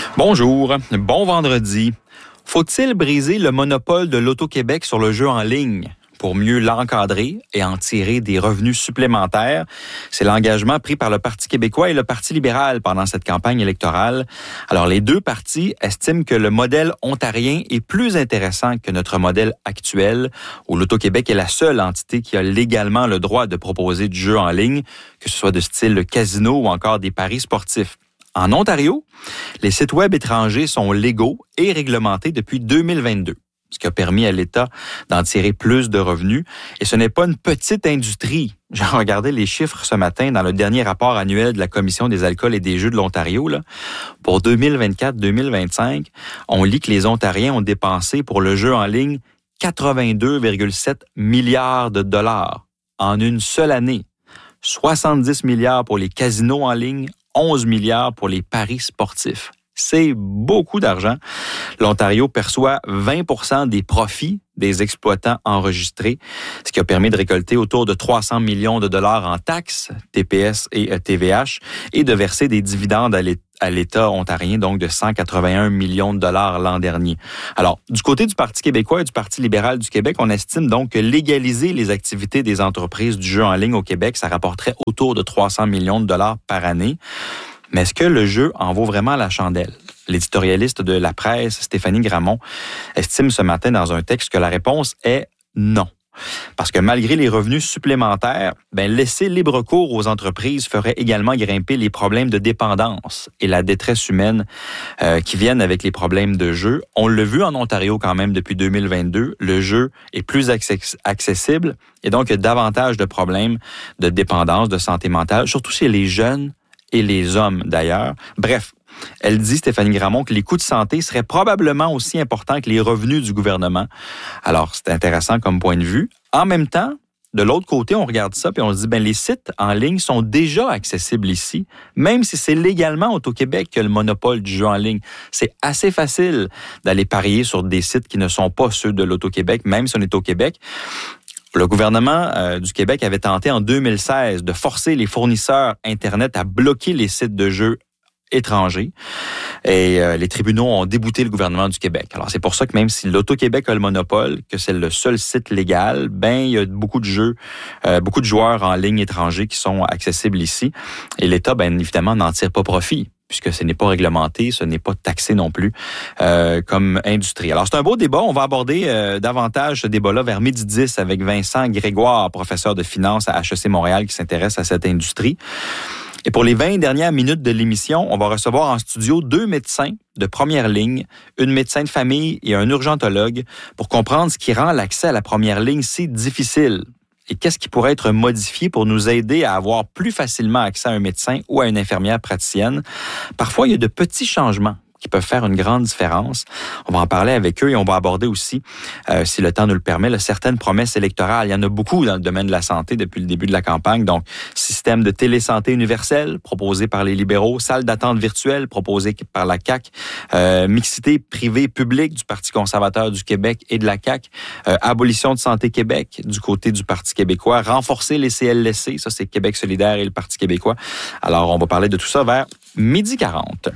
Bonjour, bon vendredi. Faut-il briser le monopole de l'Auto-Québec sur le jeu en ligne pour mieux l'encadrer et en tirer des revenus supplémentaires? C'est l'engagement pris par le Parti québécois et le Parti libéral pendant cette campagne électorale. Alors, les deux partis estiment que le modèle ontarien est plus intéressant que notre modèle actuel, où l'Auto-Québec est la seule entité qui a légalement le droit de proposer du jeu en ligne, que ce soit de style casino ou encore des paris sportifs. En Ontario, les sites web étrangers sont légaux et réglementés depuis 2022, ce qui a permis à l'État d'en tirer plus de revenus. Et ce n'est pas une petite industrie. J'ai regardé les chiffres ce matin dans le dernier rapport annuel de la Commission des alcools et des jeux de l'Ontario. Là. Pour 2024-2025, on lit que les Ontariens ont dépensé pour le jeu en ligne 82,7 milliards de dollars en une seule année. 70 milliards pour les casinos en ligne, 11 milliards pour les paris sportifs. C'est beaucoup d'argent. L'Ontario perçoit 20% des profits des exploitants enregistrés, ce qui a permis de récolter autour de 300 millions de dollars en taxes, TPS et TVH, et de verser des dividendes à l'État ontarien, donc de 181 millions de dollars l'an dernier. Alors, du côté du Parti québécois et du Parti libéral du Québec, on estime donc que légaliser les activités des entreprises du jeu en ligne au Québec, ça rapporterait autour de 300 millions de dollars par année. Mais est-ce que le jeu en vaut vraiment la chandelle? L'éditorialiste de La Presse, Stéphanie Gramont, estime ce matin dans un texte que la réponse est non. Parce que malgré les revenus supplémentaires, laisser libre cours aux entreprises ferait également grimper les problèmes de dépendance et la détresse humaine qui viennent avec les problèmes de jeu. On l'a vu en Ontario quand même depuis 2022, le jeu est plus accessible et donc il y a davantage de problèmes de dépendance, de santé mentale, surtout chez les jeunes et les hommes d'ailleurs. Bref, elle dit, Stéphanie Gramont, que les coûts de santé seraient probablement aussi importants que les revenus du gouvernement. Alors, c'est intéressant comme point de vue. En même temps, de l'autre côté, on regarde ça puis on se dit, les sites en ligne sont déjà accessibles ici, même si c'est légalement Auto-Québec qui a le monopole du jeu en ligne. C'est assez facile d'aller parier sur des sites qui ne sont pas ceux de l'Auto-Québec, même si on est au Québec. Le gouvernement du Québec avait tenté en 2016 de forcer les fournisseurs Internet à bloquer les sites de jeux étrangers et les tribunaux ont débouté le gouvernement du Québec. Alors, c'est pour ça que même si l'Auto-Québec a le monopole, que c'est le seul site légal, il y a beaucoup de jeux, beaucoup de joueurs en ligne étrangers qui sont accessibles ici et l'État, évidemment, n'en tire pas profit, puisque ce n'est pas réglementé, ce n'est pas taxé non plus comme industrie. Alors, c'est un beau débat. On va aborder davantage ce débat-là vers 12h10 avec Vincent Grégoire, professeur de finance à HEC Montréal, qui s'intéresse à cette industrie. Et pour les 20 dernières minutes de l'émission, on va recevoir en studio 2 médecins de première ligne, une médecin de famille et un urgentologue, pour comprendre ce qui rend l'accès à la première ligne si difficile. Et qu'est-ce qui pourrait être modifié pour nous aider à avoir plus facilement accès à un médecin ou à une infirmière praticienne? Parfois, il y a de petits changements qui peuvent faire une grande différence. On va en parler avec eux et on va aborder aussi, si le temps nous le permet, certaines promesses électorales. Il y en a beaucoup dans le domaine de la santé depuis le début de la campagne. Donc, système de télésanté universel proposé par les libéraux, salle d'attente virtuelle proposée par la CAQ, mixité privée-publique du Parti conservateur du Québec et de la CAQ, abolition de Santé Québec du côté du Parti québécois, renforcer les CLSC, ça c'est Québec solidaire et le Parti québécois. Alors, on va parler de tout ça vers 12h40.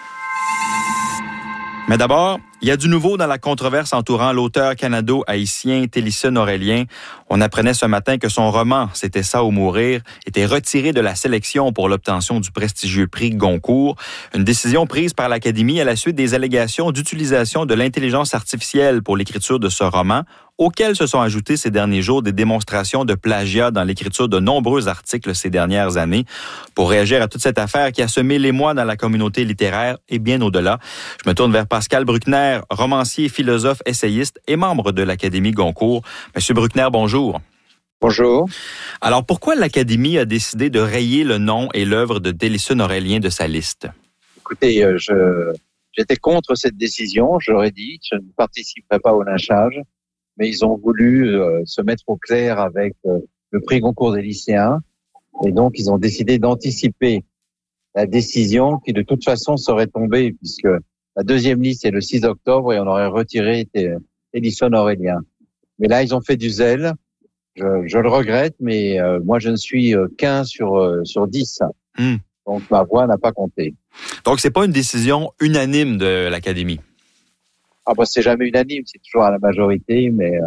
Mais d'abord, il y a du nouveau dans la controverse entourant l'auteur canado-haïtien Télissa Norélien. On apprenait ce matin que son roman « C'était ça ou mourir » était retiré de la sélection pour l'obtention du prestigieux prix Goncourt. Une décision prise par l'Académie à la suite des allégations d'utilisation de l'intelligence artificielle pour l'écriture de ce roman, auxquels se sont ajoutées ces derniers jours des démonstrations de plagiat dans l'écriture de nombreux articles ces dernières années. Pour réagir à toute cette affaire qui a semé l'émoi dans la communauté littéraire et bien au-delà, je me tourne vers Pascal Bruckner, romancier, philosophe, essayiste et membre de l'Académie Goncourt. Monsieur Bruckner, bonjour. Bonjour. Alors, pourquoi l'Académie a décidé de rayer le nom et l'œuvre de Télissa Norélien de sa liste? Écoutez, j'étais contre cette décision. J'aurais dit que je ne participerai pas au lynchage, mais ils ont voulu se mettre au clair avec le prix Goncourt des lycéens. Et donc, ils ont décidé d'anticiper la décision qui, de toute façon, serait tombée, puisque la deuxième liste est le 6 octobre et on aurait retiré Télissa Norélien. Mais là, ils ont fait du zèle. Je le regrette, mais moi, je ne suis qu'un sur 10. Donc, ma voix n'a pas compté. Donc, c'est pas une décision unanime de l'Académie. Ah bah c'est jamais unanime, c'est toujours à la majorité, mais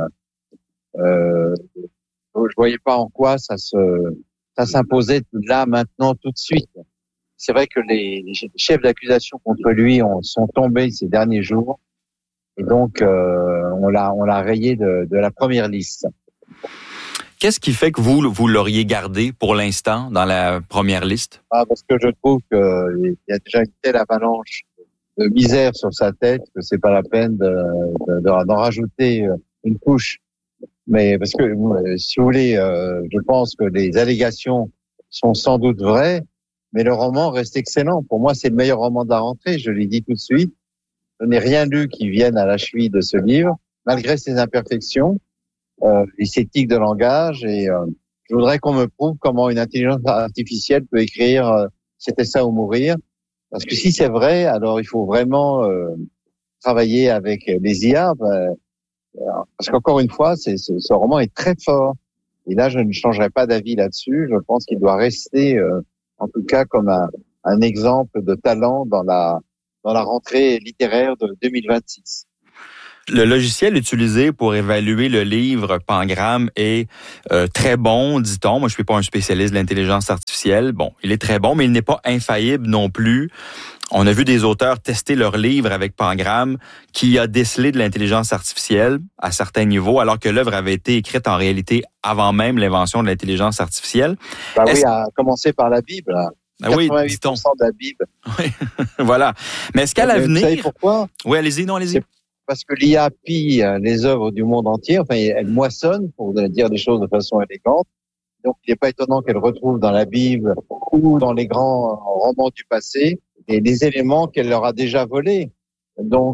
je voyais pas en quoi ça s'imposait là maintenant tout de suite. C'est vrai que les chefs d'accusation contre lui sont tombés ces derniers jours, et donc on l'a rayé de la première liste. Qu'est-ce qui fait que vous l'auriez gardé pour l'instant dans la première liste? Parce que je trouve qu'il y a déjà une telle avalanche de misère sur sa tête que c'est pas la peine d'en rajouter une couche. Mais parce que, si vous voulez, je pense que les allégations sont sans doute vraies, mais le roman reste excellent. Pour moi, c'est le meilleur roman de la rentrée, je l'ai dit tout de suite. Je n'ai rien lu qui vienne à la cheville de ce livre, malgré ses imperfections, et ses tics de langage. Et je voudrais qu'on me prouve comment une intelligence artificielle peut écrire C'était ça ou mourir. Parce que si c'est vrai, alors il faut vraiment travailler avec les IA. Parce qu'encore une fois, ce roman est très fort. Et là, je ne changerai pas d'avis là-dessus. Je pense qu'il doit rester, en tout cas, comme un exemple de talent dans la rentrée littéraire de 2026. Le logiciel utilisé pour évaluer le livre Pangramme est très bon, dit-on. Moi, je suis pas un spécialiste de l'intelligence artificielle. Bon, il est très bon, mais il n'est pas infaillible non plus. On a vu des auteurs tester leur livre avec Pangramme qui a décelé de l'intelligence artificielle à certains niveaux, alors que l'œuvre avait été écrite en réalité avant même l'invention de l'intelligence artificielle. Oui, à commencer par la Bible. 88% de la Bible. Oui, voilà. Mais est-ce qu'à l'avenir... Vous savez pourquoi? Oui, allez-y. C'est parce que l'IA pille les œuvres du monde entier. Enfin, elle moissonne, pour dire les choses de façon élégante. Donc, il n'est pas étonnant qu'elle retrouve dans la Bible ou dans les grands romans du passé et des éléments qu'elle leur a déjà volés. Donc,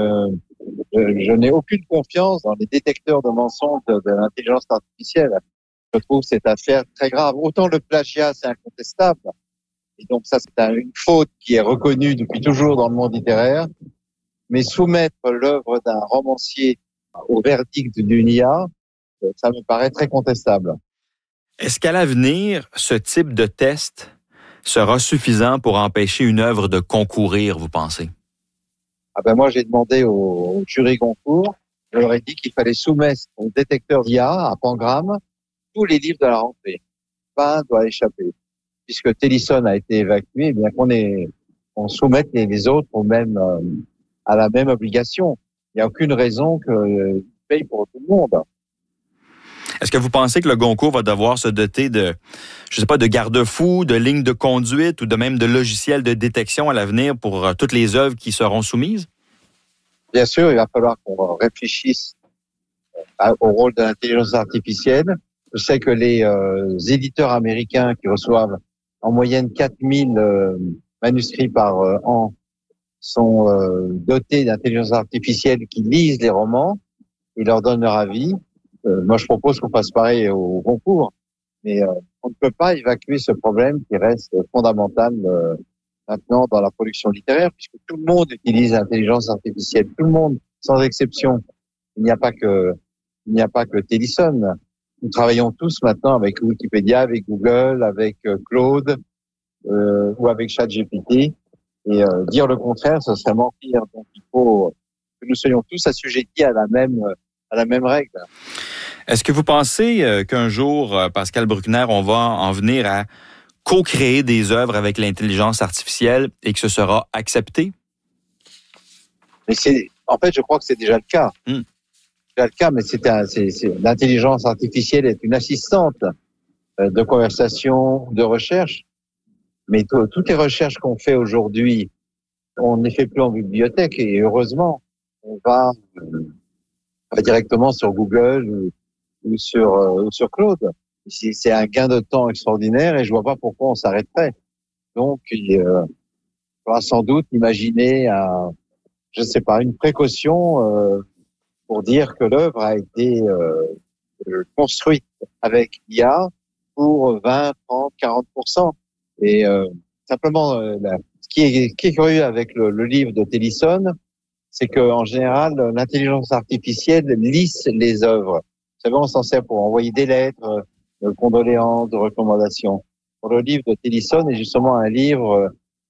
je n'ai aucune confiance dans les détecteurs de mensonges de l'intelligence artificielle. Je trouve cette affaire très grave. Autant le plagiat, c'est incontestable. Et donc, ça, c'est une faute qui est reconnue depuis toujours dans le monde littéraire. Mais soumettre l'œuvre d'un romancier au verdict d'une IA, ça me paraît très contestable. Est-ce qu'à l'avenir, ce type de test sera suffisant pour empêcher une œuvre de concourir, vous pensez? Moi, j'ai demandé au jury concours, je leur ai dit qu'il fallait soumettre au détecteur d'IA, à Pangramme, tous les livres de la rentrée. Pas un doit échapper. Puisque Tennyson a été évacué, bien qu'on soumette les autres à la même obligation. Il n'y a aucune raison qu'ils payent pour tout le monde. Est-ce que vous pensez que le Goncourt va devoir se doter de garde-fous, de lignes de conduite ou de même de logiciels de détection à l'avenir pour toutes les œuvres qui seront soumises? Bien sûr, il va falloir qu'on réfléchisse au rôle de l'intelligence artificielle. Je sais que les éditeurs américains qui reçoivent en moyenne 4000 manuscrits par an sont dotés d'intelligence artificielle qui lisent les romans et leur donnent leur avis. Moi, je propose qu'on fasse pareil au concours, mais on ne peut pas évacuer ce problème qui reste fondamental maintenant dans la production littéraire, puisque tout le monde utilise l'intelligence artificielle, tout le monde, sans exception. Il n'y a pas que Tennyson. Nous travaillons tous maintenant avec Wikipédia, avec Google, avec Claude ou avec ChatGPT. Et dire le contraire, ce serait mentir. Donc, il faut que nous soyons tous assujettis à la même règle. Est-ce que vous pensez qu'un jour, Pascal Bruckner, on va en venir à co-créer des œuvres avec l'intelligence artificielle et que ce sera accepté? Mais en fait, je crois que c'est déjà le cas. C'est déjà le cas, mais l'intelligence artificielle est une assistante de conversation, de recherche. Mais toutes les recherches qu'on fait aujourd'hui, on ne les fait plus en bibliothèque et heureusement, on va directement sur Google ou sur Claude. C'est un gain de temps extraordinaire et je vois pas pourquoi on s'arrêterait. Donc, il faudra sans doute imaginer une précaution pour dire que l'œuvre a été construite avec l'IA pour 20, 30, 40%. Et simplement, ce qui est curieux avec le livre de Tennyson, c'est que en général, l'intelligence artificielle lisse les œuvres. Vous savez, on s'en sert pour envoyer des lettres, de condoléances, de recommandations. Pour le livre de Tennyson est justement un livre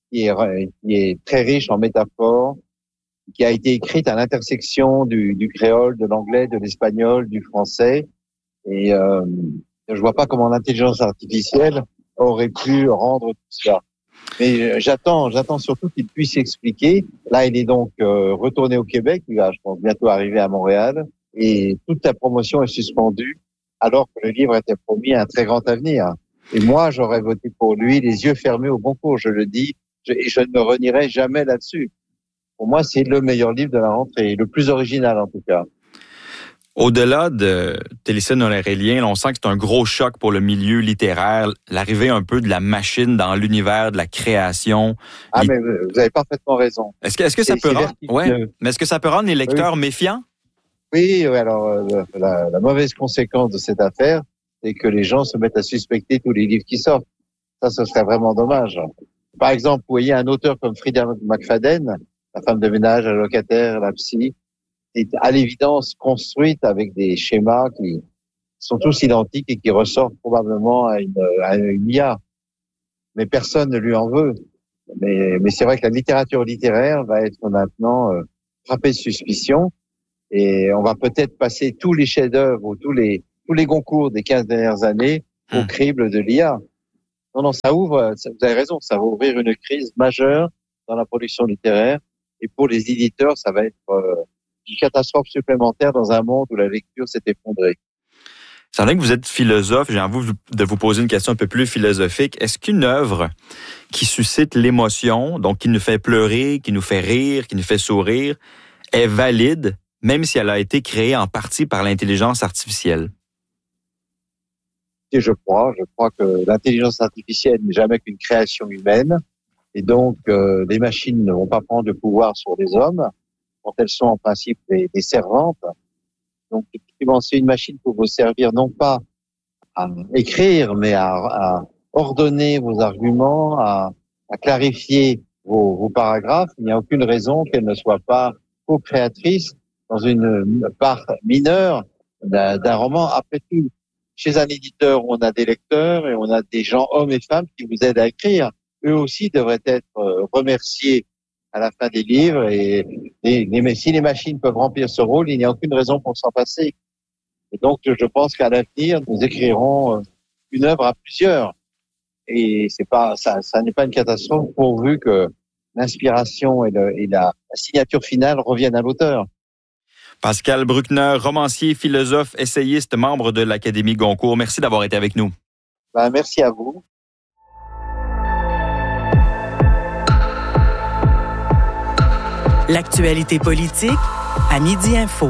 qui est très riche en métaphores, qui a été écrite à l'intersection du créole, de l'anglais, de l'espagnol, du français. Et je vois pas comment l'intelligence artificielle aurait pu rendre tout cela. Mais j'attends surtout qu'il puisse expliquer. Là, il est donc retourné au Québec. Il va, je pense, bientôt arriver à Montréal. Et toute la promotion est suspendue, alors que le livre était promis à un très grand avenir. Et moi, j'aurais voté pour lui, les yeux fermés au concours. Je le dis, et je ne me renierai jamais là-dessus. Pour moi, c'est le meilleur livre de la rentrée, le plus original en tout cas. Au-delà de Télésine Aurélien, on sent que c'est un gros choc pour le milieu littéraire, l'arrivée un peu de la machine dans l'univers de la création. Ah, mais vous avez parfaitement raison. Est-ce que ça peut rendre, mais est-ce que ça peut rendre les lecteurs méfiants? Oui, alors la mauvaise conséquence de cette affaire, c'est que les gens se mettent à suspecter tous les livres qui sortent. Ça, ce serait vraiment dommage. Par exemple, vous voyez un auteur comme Frida McFadden, la femme de ménage, la locataire, la psy, est à l'évidence construite avec des schémas qui sont tous identiques et qui ressortent probablement à une IA. Mais personne ne lui en veut. Mais c'est vrai que la littérature littéraire va être maintenant frappée de suspicion et on va peut-être passer tous les chefs-d'œuvre ou tous les concours des 15 dernières années au crible de l'IA. Non, ça ouvre, vous avez raison, ça va ouvrir une crise majeure dans la production littéraire. Et pour les éditeurs, ça va être une catastrophe supplémentaire dans un monde où la lecture s'est effondrée. C'est vrai que vous êtes philosophe, j'ai envie de vous poser une question un peu plus philosophique. Est-ce qu'une œuvre qui suscite l'émotion, donc qui nous fait pleurer, qui nous fait rire, qui nous fait sourire, est valide, même si elle a été créée en partie par l'intelligence artificielle? Et je crois que l'intelligence artificielle n'est jamais qu'une création humaine. Et donc, les machines ne vont pas prendre le pouvoir sur les hommes, quand elles sont en principe des servantes. Donc, effectivement, c'est une machine pour vous servir non pas à écrire, mais à ordonner vos arguments, à clarifier vos paragraphes. Il n'y a aucune raison qu'elle ne soit pas co-créatrice dans une part mineure d'un roman. Après tout, chez un éditeur, on a des lecteurs et on a des gens, hommes et femmes, qui vous aident à écrire. Eux aussi devraient être remerciés à la fin des livres. Mais si les machines peuvent remplir ce rôle, il n'y a aucune raison pour s'en passer. Et donc, je pense qu'à l'avenir, nous écrirons une œuvre à plusieurs. Et ça n'est pas une catastrophe pourvu que l'inspiration et la signature finale reviennent à l'auteur. Pascal Bruckner, romancier, philosophe, essayiste, membre de l'Académie Goncourt. Merci d'avoir été avec nous. Merci à vous. L'actualité politique à Midi Info.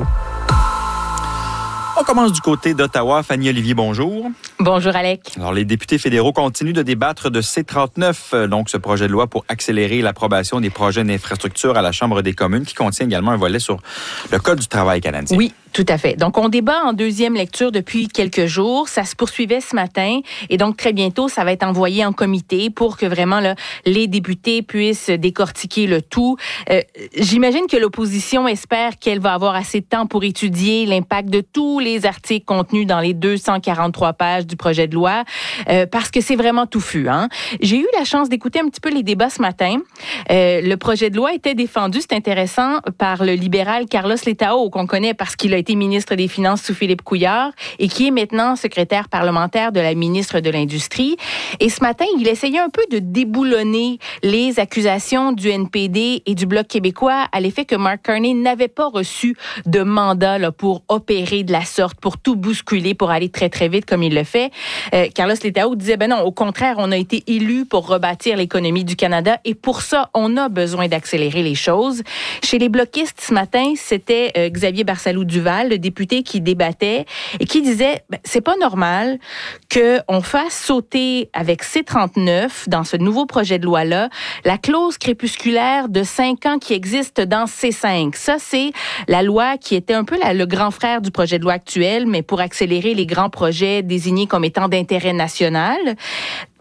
On commence du côté d'Ottawa. Fanny Olivier, bonjour. Bonjour, Alec. Alors, les députés fédéraux continuent de débattre de C-39, donc ce projet de loi pour accélérer l'approbation des projets d'infrastructure à la Chambre des communes, qui contient également un volet sur le Code du travail canadien. Oui, tout à fait. Donc, on débat en deuxième lecture depuis quelques jours. Ça se poursuivait ce matin. Et donc, très bientôt, ça va être envoyé en comité pour que vraiment là, les députés puissent décortiquer le tout. J'imagine que l'opposition espère qu'elle va avoir assez de temps pour étudier l'impact de tous les articles contenus dans les 243 pages du projet de loi, parce que c'est vraiment touffu. Hein? J'ai eu la chance d'écouter un petit peu les débats ce matin. Le projet de loi était défendu, c'est intéressant, par le libéral Carlos Letao, qu'on connaît parce qu'il a été ministre des Finances sous Philippe Couillard et qui est maintenant secrétaire parlementaire de la ministre de l'Industrie. Et ce matin, il essayait un peu de déboulonner les accusations du NPD et du Bloc québécois à l'effet que Mark Carney n'avait pas reçu de mandat là, pour opérer de la sorte, pour tout bousculer, pour aller très, très vite comme il le fait. Carlos Letao disait, non, au contraire, on a été élus pour rebâtir l'économie du Canada et pour ça, on a besoin d'accélérer les choses. Chez les bloquistes, ce matin, c'était Xavier Barsalou-Duval, le député qui débattait et qui disait, c'est pas normal qu'on fasse sauter avec C-39, dans ce nouveau projet de loi-là, la clause crépusculaire de 5 ans qui existe dans C-5. Ça, c'est la loi qui était un peu le grand frère du projet de loi actuel, mais pour accélérer les grands projets désignés comme étant d'intérêt national.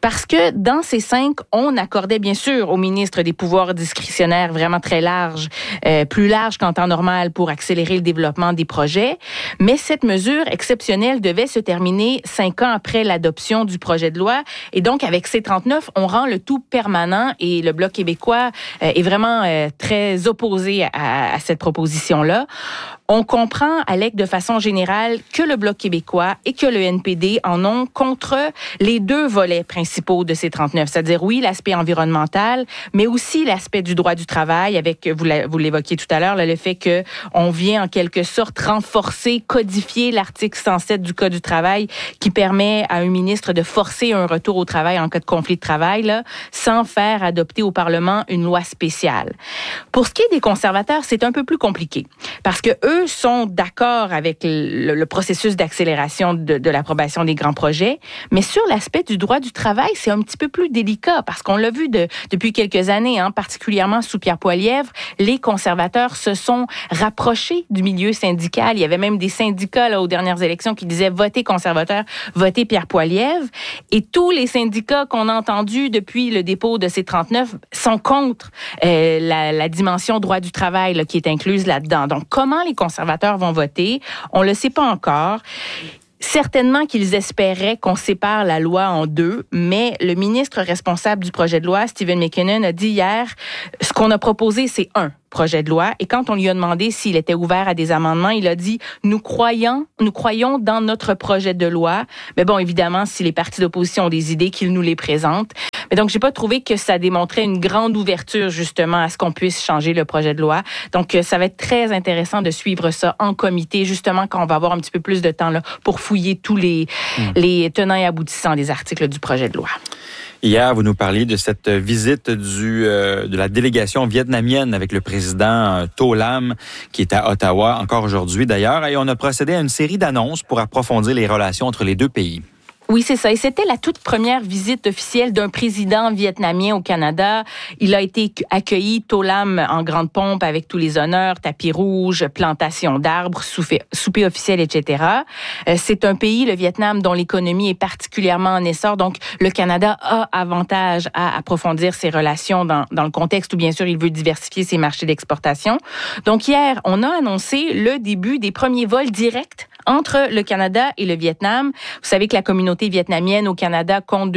Parce que dans ces 5, on accordait bien sûr au ministre des pouvoirs discrétionnaires vraiment très larges, plus larges qu'en temps normal pour accélérer le développement des projets. Mais cette mesure exceptionnelle devait se terminer 5 ans après l'adoption du projet de loi. Et donc, avec C-39, on rend le tout permanent et le Bloc québécois est vraiment très opposé à cette proposition-là. On comprend, Alec, de façon générale, que le Bloc québécois et que le NPD en ont contre les 2 volets principaux de C-39, c'est-à-dire, oui, l'aspect environnemental, mais aussi l'aspect du droit du travail, avec, vous l'évoquiez tout à l'heure, là, le fait qu'on vient en quelque sorte renforcer, codifier l'article 107 du Code du travail qui permet à un ministre de forcer un retour au travail en cas de conflit de travail, là, sans faire adopter au Parlement une loi spéciale. Pour ce qui est des conservateurs, c'est un peu plus compliqué, parce que eux sont d'accord avec le processus d'accélération de l'approbation des grands projets, mais sur l'aspect du droit du travail, c'est un petit peu plus délicat parce qu'on l'a vu depuis quelques années, particulièrement sous Pierre Poilievre, les conservateurs se sont rapprochés du milieu syndical. Il y avait même des syndicats là, aux dernières élections qui disaient « Votez conservateur, votez Pierre Poilievre ». Et tous les syndicats qu'on a entendus depuis le dépôt de C-39 sont contre la dimension droit du travail là, qui est incluse là-dedans. Donc, comment les conservateurs vont voter? On ne le sait pas encore. Certainement qu'ils espéraient qu'on sépare la loi en 2, mais le ministre responsable du projet de loi, Stephen McKinnon, a dit hier, ce qu'on a proposé, c'est un projet de loi. Et quand on lui a demandé s'il était ouvert à des amendements, il a dit, nous croyons dans notre projet de loi. Mais bon, évidemment, si les partis d'opposition ont des idées, qu'ils nous les présentent. Mais donc, j'ai pas trouvé que ça démontrait une grande ouverture, justement, à ce qu'on puisse changer le projet de loi. Donc, ça va être très intéressant de suivre ça en comité, justement, quand on va avoir un petit peu plus de temps là pour fouiller tous les tenants et aboutissants des articles du projet de loi. Hier, vous nous parliez de cette visite de la délégation vietnamienne avec le président To Lam, qui est à Ottawa encore aujourd'hui d'ailleurs, et on a procédé à une série d'annonces pour approfondir les relations entre les 2 pays. Oui, c'est ça. Et c'était la toute première visite officielle d'un président vietnamien au Canada. Il a été accueilli, To Lam, en grande pompe avec tous les honneurs, tapis rouge, plantation d'arbres, souper officiel, etc. C'est un pays, le Vietnam, dont l'économie est particulièrement en essor. Donc, le Canada a avantage à approfondir ses relations dans le contexte où, bien sûr, il veut diversifier ses marchés d'exportation. Donc, hier, on a annoncé le début des premiers vols directs entre le Canada et le Vietnam. Vous savez que la communauté vietnamienne au Canada compte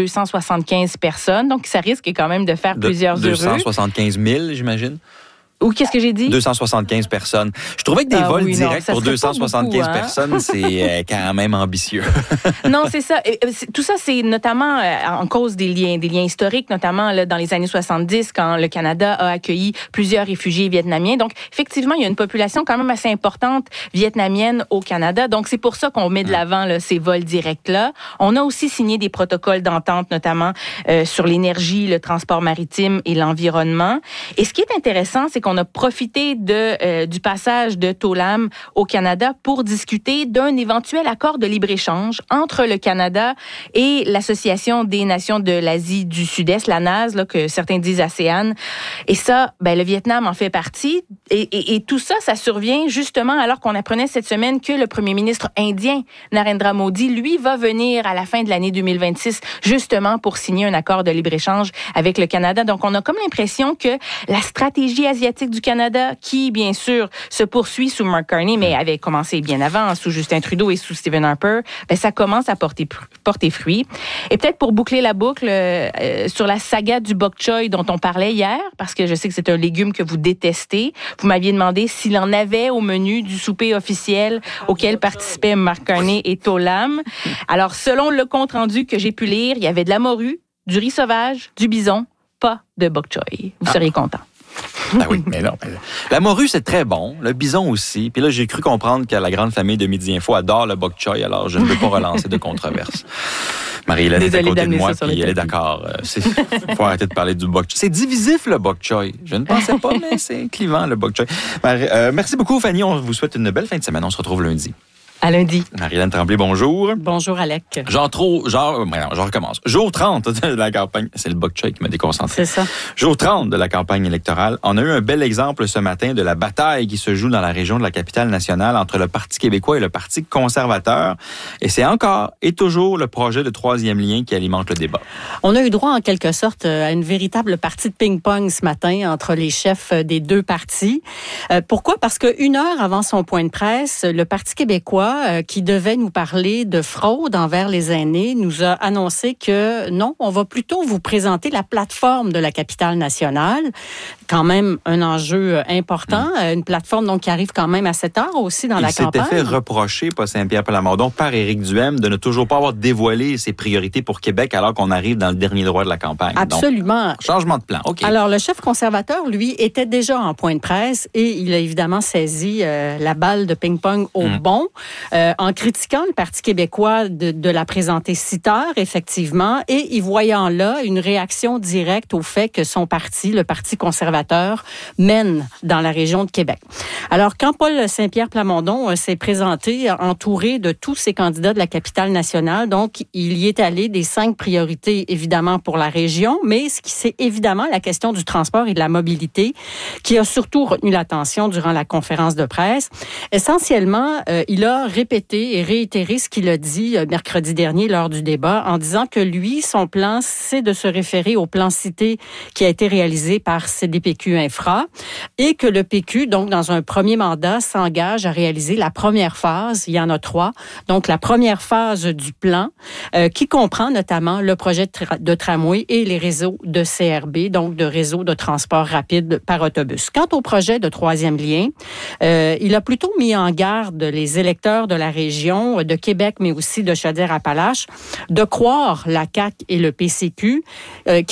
275 personnes, donc ça risque quand même de faire plusieurs heureux. 275 000, j'imagine? Ou qu'est-ce que j'ai dit? 275 personnes. Je trouvais que des vols directs pour 275 personnes, c'est quand même ambitieux. Non, c'est ça. Tout ça, c'est notamment en cause des liens historiques, notamment là, dans les années 70, quand le Canada a accueilli plusieurs réfugiés vietnamiens. Donc, effectivement, il y a une population quand même assez importante vietnamienne au Canada. Donc, c'est pour ça qu'on met de l'avant là, ces vols directs-là. On a aussi signé des protocoles d'entente, notamment sur l'énergie, le transport maritime et l'environnement. Et ce qui est intéressant, c'est qu'on a profité du passage de To Lam au Canada pour discuter d'un éventuel accord de libre-échange entre le Canada et l'Association des nations de l'Asie du Sud-Est, la NAS, là, que certains disent ASEAN. Et ça, le Vietnam en fait partie. Et tout ça, ça survient justement alors qu'on apprenait cette semaine que le premier ministre indien, Narendra Modi, lui, va venir à la fin de l'année 2026 justement pour signer un accord de libre-échange avec le Canada. Donc, on a comme l'impression que la stratégie asiatique du Canada, qui, bien sûr, se poursuit sous Mark Carney, mais avait commencé bien avant, sous Justin Trudeau et sous Stephen Harper, ça commence à porter fruit. Et peut-être pour boucler la boucle sur la saga du bok choy dont on parlait hier, parce que je sais que c'est un légume que vous détestez, vous m'aviez demandé s'il en avait au menu du souper officiel auquel participaient Mark Carney et To Lam. Alors, selon le compte-rendu que j'ai pu lire, il y avait de la morue, du riz sauvage, du bison, pas de bok choy. Vous seriez content. Ah oui, mais non. La morue, c'est très bon. Le bison aussi. Puis là, j'ai cru comprendre que la grande famille de Midi Info adore le bok choy, alors je ne veux pas relancer de controverse. Marie-Hélène est à côté de moi, puis elle est d'accord. Il faut arrêter de parler du bok choy. C'est divisif, le bok choy. Je ne pensais pas, mais c'est clivant, le bok choy. Merci beaucoup, Fanny. On vous souhaite une belle fin de semaine. On se retrouve lundi. À lundi. Marie-Hélène Tremblay, bonjour. Bonjour, Alec. Je recommence. Jour 30 de la campagne. C'est le bok-choy qui m'a déconcentré. C'est ça. Jour 30 de la campagne électorale. On a eu un bel exemple ce matin de la bataille qui se joue dans la région de la capitale nationale entre le Parti québécois et le Parti conservateur. Et c'est encore et toujours le projet de troisième lien qui alimente le débat. On a eu droit, en quelque sorte, à une véritable partie de ping-pong ce matin entre les chefs des deux partis. Pourquoi? Parce que 1 heure avant son point de presse, le Parti québécois, qui devait nous parler de fraude envers les aînés, nous a annoncé que non, on va plutôt vous présenter la plateforme de la capitale nationale. Quand même un enjeu important. Une plateforme donc qui arrive quand même à 7 heures aussi dans la campagne. Il s'était fait reprocher, pas Saint-Pierre-Plamondon, par Éric Duhem de ne toujours pas avoir dévoilé ses priorités pour Québec alors qu'on arrive dans le dernier droit de la campagne. Absolument. Donc, changement de plan, OK. Alors, le chef conservateur, lui, était déjà en point de presse et il a évidemment saisi la balle de ping-pong au bon en critiquant le Parti québécois de la présenter si tard, effectivement, et y voyant là une réaction directe au fait que son parti, le Parti conservateur, mène dans la région de Québec. Alors, quand Paul Saint-Pierre Plamondon s'est présenté entouré de tous ces candidats de la capitale nationale, donc il y est allé des 5 priorités, évidemment, pour la région, mais ce qui c'est évidemment la question du transport et de la mobilité qui a surtout retenu l'attention durant la conférence de presse. Essentiellement, il a répété et réitéré ce qu'il a dit mercredi dernier lors du débat en disant que lui, son plan, c'est de se référer au plan cité qui a été réalisé par CDPQ Infra et que le PQ, donc dans un premier mandat, s'engage à réaliser la première phase, il y en a 3, donc la première phase du plan qui comprend notamment le projet de tramway et les réseaux de CRB, donc de réseaux de transport rapide par autobus. Quant au projet de troisième lien, il a plutôt mis en garde les électeurs de la région, de Québec, mais aussi de Chaudière-Appalaches, de croire la CAQ et le PCQ